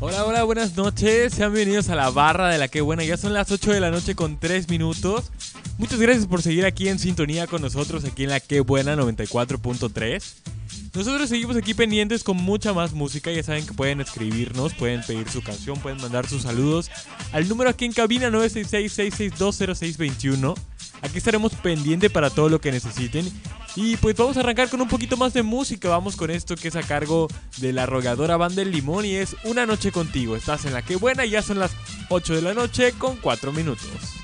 Hola, hola, buenas noches. Sean bienvenidos a la barra de la que buena. Ya son las 8 de la noche con 3 minutos. Muchas gracias por seguir aquí en sintonía con nosotros, aquí en la que buena 94.3. Nosotros seguimos aquí pendientes con mucha más música. Ya saben que pueden escribirnos, pueden pedir su canción, pueden mandar sus saludos al número aquí en cabina 966-662-0621. Aquí estaremos pendientes para todo lo que necesiten. Y pues vamos a arrancar con un poquito más de música. Vamos con esto que es a cargo de la arrolladora Banda El Limón y es Una Noche Contigo. Estás en la que buena y ya son las 8 de la noche con 4 minutos.